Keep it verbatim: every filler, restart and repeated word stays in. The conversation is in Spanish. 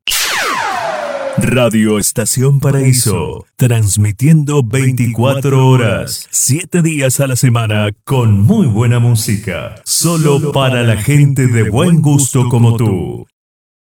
Radio Estación Paraíso, transmitiendo veinticuatro horas, siete días a la semana, con muy buena música, solo para la gente de buen gusto como tú.